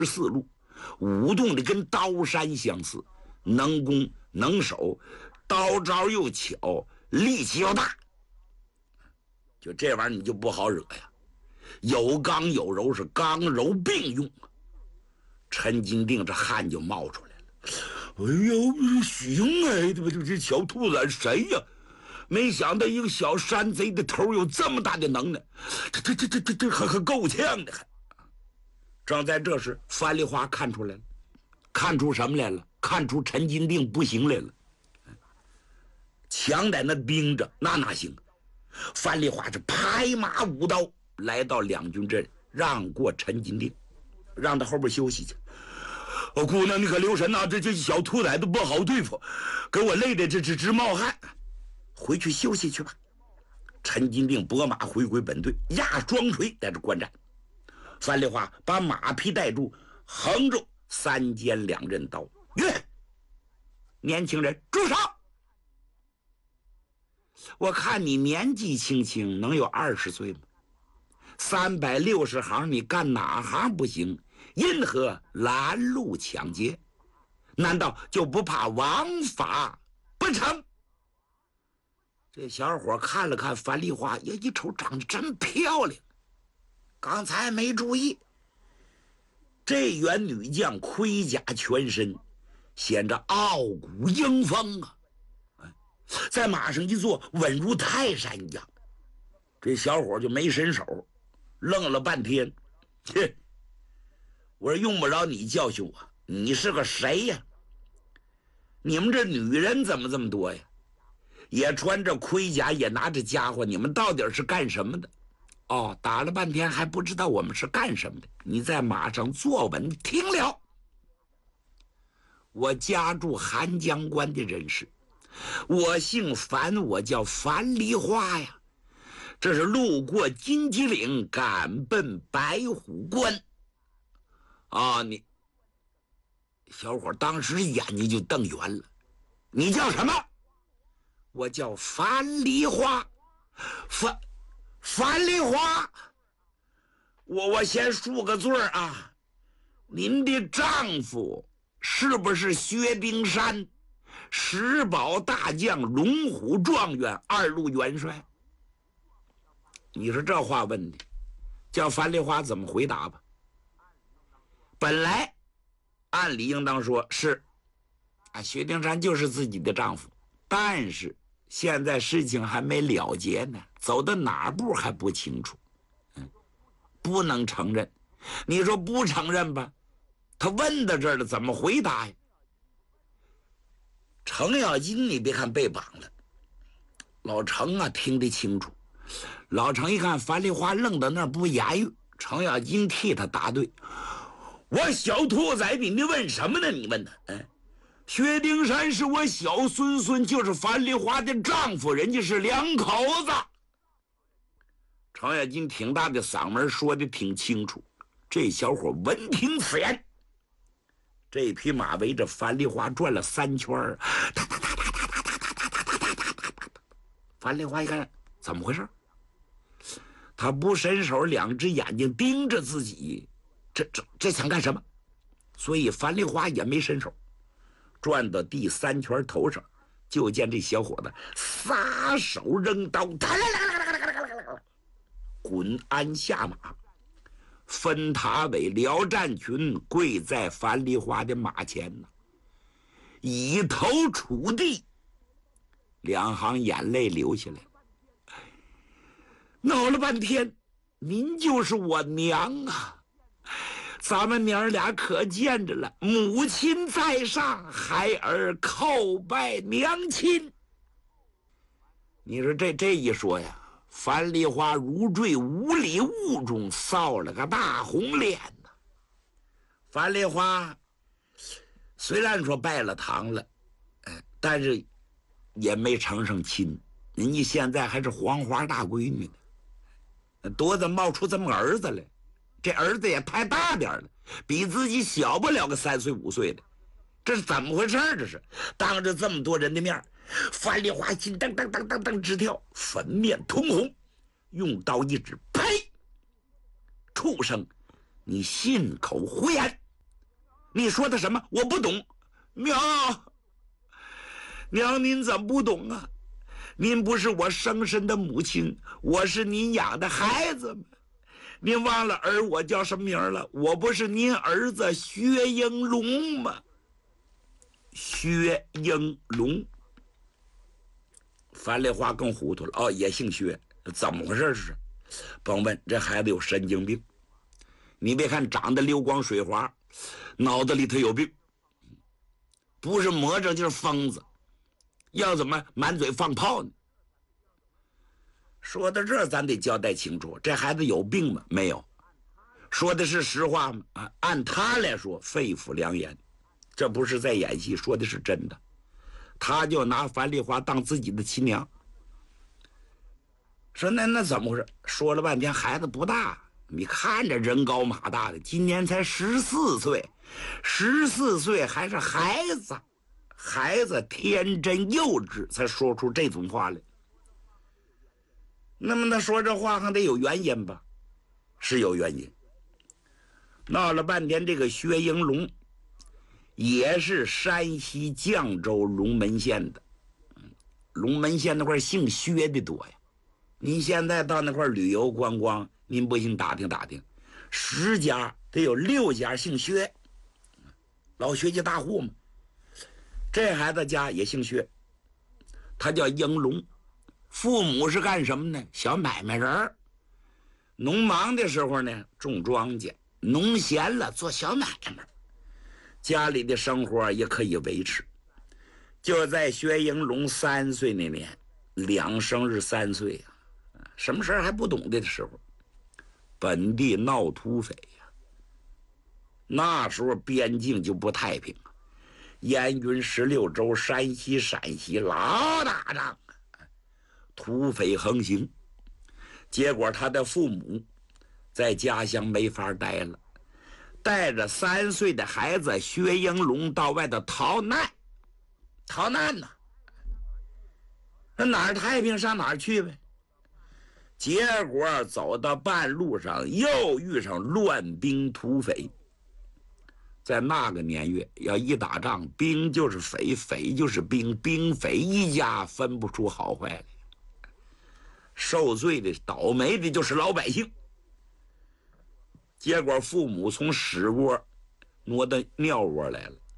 四路，舞动的跟刀山相似，能攻能守，刀招又巧，力气又大。就这玩意儿你就不好惹呀，有刚有柔，是刚柔并用。陈金定这汗就冒出来了。哎呦，行哎，这小兔子谁呀？没想到一个小山贼的头有这么大的能耐，这还够呛的。正在这时，樊梨花看出来了，看出什么来了？看出陈金定不行来了。墙在那盯着，哪行？樊梨花是拍马舞刀来到两军阵，让过陈金定，让他后边休息去。姑娘，你可留神呐，这小兔崽子不好对付，给我累的这直冒汗。回去休息去吧。陈金定拨马回归本队，压双锤在这观战。樊梨花把马匹带住，横着三尖两刃刀。年轻人住手！我看你年纪轻轻，能有20岁吗？360行，你干哪行不行？因何拦路抢劫？难道就不怕王法不成？这小伙看了看樊梨花，呀，一瞅长得真漂亮，刚才没注意。这员女将盔甲全身，显着傲骨英风啊！在马上一坐，稳如泰山一样。这小伙就没伸手，愣了半天。切，我说用不着你教训我，你是个谁呀？你们这女人怎么这么多呀？也穿着盔甲，也拿着家伙，你们到底是干什么的？哦，打了半天还不知道我们是干什么的。你在马上坐稳，听了。我家住韩江关的人士，我姓樊，我叫樊梨花呀。这是路过金鸡岭，赶奔白虎关。你小伙当时眼睛就瞪圆了。你叫什么？我叫樊梨花。樊梨花，我先说个罪啊，您的丈夫是不是薛丁山石宝大将、龙虎状元、2路元帅？你说这话问的，叫樊梨花怎么回答吧？本来按理应当说是薛丁山就是自己的丈夫，但是现在事情还没了结呢，走到哪步还不清楚，不能承认。你说不承认吧，他问到这儿了，怎么回答呀？程咬金你别看被绑了，老程听得清楚。老程一看樊梨花愣到那儿不言语，程咬金替他答对。我小兔崽子，你问什么呢？你问他，薛丁山是我小孙，就是樊梨花的丈夫，人家是两口子。程咬金挺大的嗓门说的挺清楚。这小伙闻听此言，这匹马围着樊梨花转了3圈，樊梨花一看怎么回事，他不伸手，2只眼睛盯着自己，这想干什么？所以樊梨花也没伸手。转到第3圈头上，就见这小伙子撒手扔刀，滚鞍下马，分塔尾廖战群跪在樊梨花的马前呢，以头触地，2行眼泪流下来。闹了半天，您就是我娘啊！咱们娘俩可见着了，母亲在上，孩儿叩拜娘亲。你说这一说呀，樊梨花如坠五里雾中，臊了个大红脸呐。樊梨花虽然说拜了堂了，但是也没成上亲。人家现在还是黄花大闺女呢，多子冒出这么个儿子来，这儿子也太大点了，比自己小不了个3岁5岁的，这是怎么回事？这是当着这么多人的面，樊梨花心噔噔噔噔噔直跳，粉面通红，用刀一指，呸！畜生，你信口胡言！ 你说的什么？我不懂。娘，娘，您怎么不懂啊？您不是我生身的母亲，我是您养的孩子吗？您忘了我叫什么名了？我不是您儿子薛英龙吗？薛英龙。樊丽花更糊涂了，哦，也姓薛，怎么回事是？甭问，这孩子有神经病。你别看长得流光水滑，脑子里头有病，不是魔怔就是疯子，要怎么满嘴放炮呢？说到这儿，咱得交代清楚，这孩子有病吗？没有。说的是实话吗？啊，按他来说，肺腑良言，这不是在演戏，说的是真的。他就拿樊丽花当自己的亲娘。说那怎么回事？说了半天，孩子不大，你看着人高马大的，今年才14岁，14岁还是孩子，孩子天真幼稚，才说出这种话来。那么他说这话还得有原因吧？是有原因。闹了半天，这个薛英龙也是山西绛州龙门县的。龙门县那块姓薛的多呀。您现在到那块旅游观光，您不信打听打听，10家得有6家姓薛，老薛家大户嘛。这孩子家也姓薛，他叫英龙，父母是干什么呢？小买卖人。农忙的时候呢，种庄稼；农闲了做小买卖，家里的生活也可以维持。就在薛英龙3岁那年，2生日3岁呀。什么事还不懂的时候，本地闹土匪呀。那时候边境就不太平，燕云16州，山西、陕西老打仗，土匪横行。结果他的父母在家乡没法待了，带着3岁的孩子薛英龙到外头逃难。逃难呢，那哪儿太平上哪儿去呗。结果走到半路上，又遇上乱兵土匪。在那个年月，要一打仗，兵就是匪，匪就是兵，兵匪一家分不出好坏来。受罪的、倒霉的就是老百姓。结果父母从屎窝挪到尿窝来了，